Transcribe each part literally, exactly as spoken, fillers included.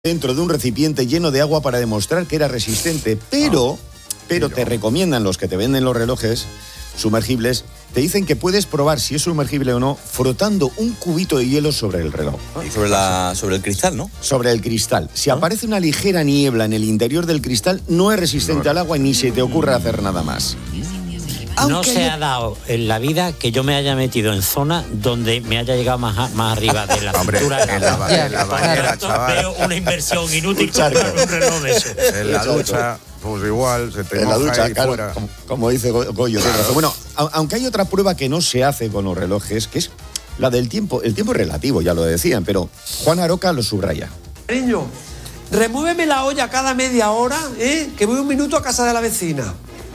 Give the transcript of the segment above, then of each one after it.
dentro de un recipiente lleno de agua para demostrar que era resistente, pero, pero te recomiendan los que te venden los relojes sumergibles, te dicen que puedes probar si es sumergible o no frotando un cubito de hielo sobre el reloj. Sobre, la, sobre el cristal, ¿no? Sobre el cristal. Si ¿Ah? aparece una ligera niebla en el interior del cristal, no es resistente no. al agua y ni se te ocurre hacer nada más. Aunque no se ha dado en la vida que yo me haya metido en zona donde me haya llegado más, a, más arriba de la Hombre, cintura. En la, la, la bañera, chaval. Veo una inversión inútil comprar un reloj de eso. En la ducha, pues igual, se te en la ducha, y claro, fuera. Como, como dice Goyo. Claro. Bueno, aunque hay otra prueba que no se hace con los relojes, que es la del tiempo. El tiempo es relativo, ya lo decían, pero Juan Aroca lo subraya. Cariño, remúveme la olla cada media hora, ¿eh? Que voy un minuto a casa de la vecina.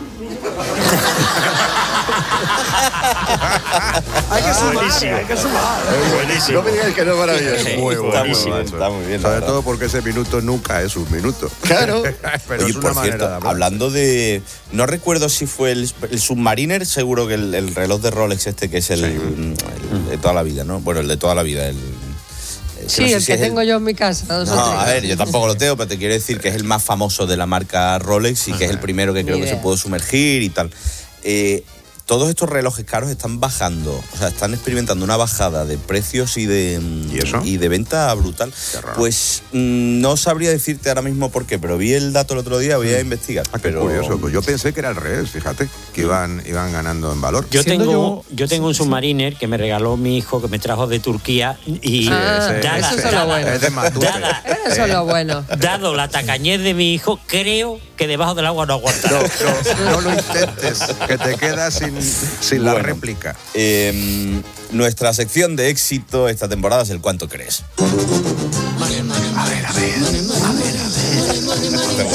Hay que sumar, buenísimo. hay que sumar. Es buenísimo. No me digas que no es maravilloso. Es muy está, buenísimo, muy bien, está muy bien. Sobre todo porque ese minuto nunca es un minuto. Claro. Pero Oye, es una por cierto, de hablando de... No recuerdo si fue el, el Submariner, seguro que el, el reloj de Rolex este, que es el, sí. el, el de toda la vida, ¿no? Bueno, el de toda la vida, el... Sí, no sé el si que tengo el... yo en mi casa. No, no a ver, yo tampoco lo tengo, pero te quiero decir que es el más famoso de la marca Rolex y que es el primero que creo que se puede sumergir y tal. Eh, todos estos relojes caros están bajando, o sea, están experimentando una bajada de precios y de, ¿Y eso? y de venta brutal. Pues mmm, no sabría decirte ahora mismo por qué, pero vi el dato el otro día, voy a investigar. Ah, qué pero... curioso, pues yo pensé que era al revés, fíjate, que iban, iban ganando en valor. Yo tengo, yo... yo tengo un Submariner que me regaló mi hijo, que me trajo de Turquía y ah, ese, dada, eso es lo bueno. Es de Matute. Dada, eso es lo bueno. Dado la tacañez de mi hijo, creo que debajo del agua no aguanta. No, no, no lo intentes, que te quedas sin, sin la bueno, réplica. Eh, nuestra sección de éxito esta temporada es el ¿cuánto crees? A ver, a ver, a ver, a ver.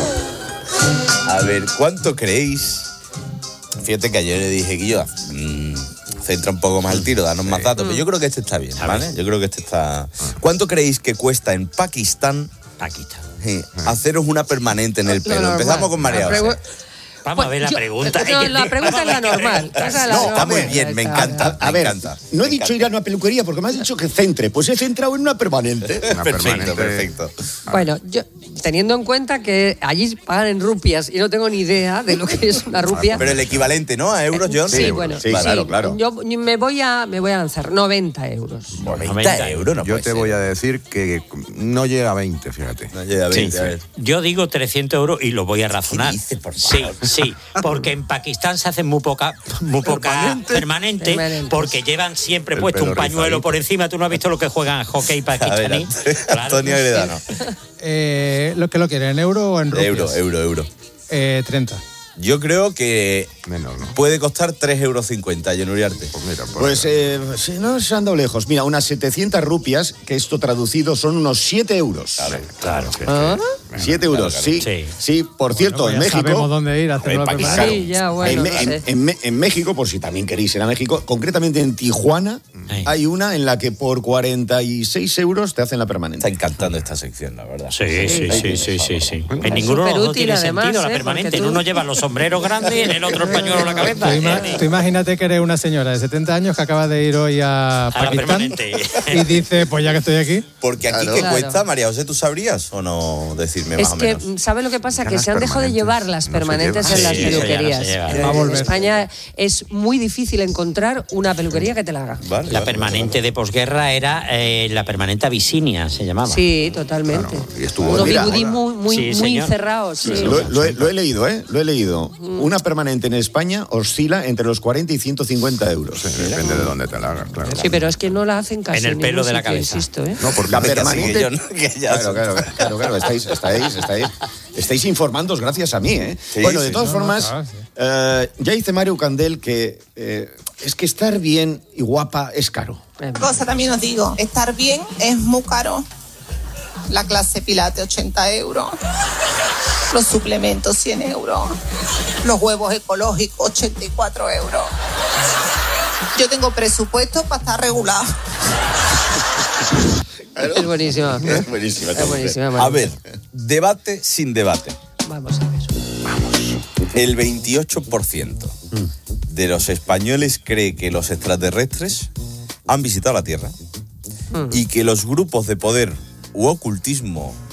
A ver, ¿cuánto creéis? Fíjate que ayer le dije, Guillo, mmm, centra un poco más el tiro, danos sí. más datos, pero yo creo que este está bien, ¿vale? Yo creo que este está... ¿Cuánto creéis que cuesta en Pakistán? Pakistán. Sí, haceros una permanente en el pelo? No, no, Empezamos con María José. Vamos pues, a ver la yo, pregunta. No, la pregunta es la normal. No, está muy bien, me encanta. A, a me ver, encanta, no he me dicho encanta. ir a una peluquería porque me has dicho que centre. Pues he centrado en una permanente. Una perfecto, permanente. perfecto. Bueno, yo teniendo en cuenta que allí pagan en rupias y no tengo ni idea de lo que es una rupia. Pero el equivalente, ¿no? A euros, John. Sí, sí bueno, sí, claro, sí, claro. Yo me voy a me voy a lanzar noventa euros. noventa euros, no Yo puede te ser. voy a decir que no llega a veinte, fíjate. No llega a veinte, sí, a ver. Yo digo trescientos euros y lo voy a razonar. ¿Qué dices, por sí, favor? sí, porque en Pakistán se hacen muy poca, muy poca Permanente. permanente, Permanente. porque llevan siempre El puesto un pelo pañuelo rizadito. por encima. ¿Tú no has visto lo que juegan hockey pakistaní? A ver, Claro. Antonio Agredano. Eh, ¿Lo que lo quieren? ¿En euro o en rupias? Euro, euro, euro. Eh, treinta. Yo creo que Menos, ¿no? puede costar tres euros cincuenta, John Uriarte. Pues mira, pues, Pues eh, sí, no se han dado lejos. Mira, unas setecientas rupias, que esto traducido son unos siete euros. Claro, Claro. ¿Ah? siete euros, claro, sí, sí. sí. Por cierto, Bueno, en pues ya México... sabemos dónde ir a hacer En una Pakistán. permanente. Sí, ya, bueno, en, no en- sé. en- en México, por si también queréis ir a México, concretamente en Tijuana, Sí. hay una en la que por cuarenta y seis euros te hacen la Está permanente. encantando esta sección, la verdad. Sí, sí, sí, sí, sí, sí. En Es ninguno de los dos superútil, tiene además, sentido la ¿eh? permanente. Porque En tú- uno lleva los sombreros grandes y en el otro el pañuelo en la cabeza. Tú, ima- tú imagínate que eres una señora de setenta años que acaba de ir hoy a A la Pakistán permanente. y dice, pues ya que estoy aquí. Porque aquí, Claro. ¿qué Claro. cuesta, María José? ¿Tú sabrías o no decirme más Es o que, menos? ¿sabes lo que pasa? Ya Que las se han dejado de permanentes llevar las no se permanentes llevan. en las Sí, eso ya no se peluquerías. lleva. En Va a volver. España es muy difícil encontrar una peluquería que te la haga. Vale, La vale, permanente de posguerra era eh, la permanente Abisinia, se llamaba. Sí, totalmente. Claro, y estuvo Unos mira, bigudís muy, muy, Sí, muy señor. cerrados. Sí. Lo, lo he, lo he leído, ¿eh? Lo he leído. Una permanente en España oscila entre los cuarenta y ciento cincuenta euros. Sí, depende de dónde te la hagas, claro. Sí, pero es que no la hacen casi En el en pelo ningún de la sitio, cabeza. insisto, ¿eh? No, porque La Venga, sigue, permanente... John, que ya Claro, claro, claro, claro, estáis, estáis, estáis, estáis informándoos gracias a mí, ¿eh? Sí, bueno, sí. de todas No, no, formas, claro, sí. eh, ya dice Mario Candel que eh, es que estar bien y guapa es caro. Cosa también os digo, estar bien es muy caro. La clase Pilate ochenta euros, los suplementos cien euros, los huevos ecológicos ochenta y cuatro euros. Yo tengo presupuesto para estar regulado. Es buenísima. Es buenísima. Es buenísima. A María. ver, debate sin debate. Vamos a ver. El veintiocho por ciento de los españoles cree que los extraterrestres han visitado la Tierra y que los grupos de poder u ocultismo.